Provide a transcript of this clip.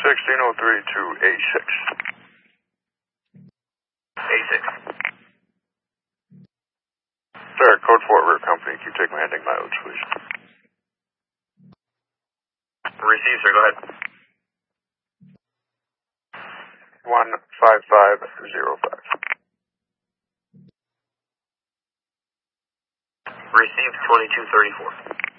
1603 to A6. A6. Sir, code 4 rear company, keep taking landing mileage, please. Receive, sir, go ahead. 15505. Received 2234.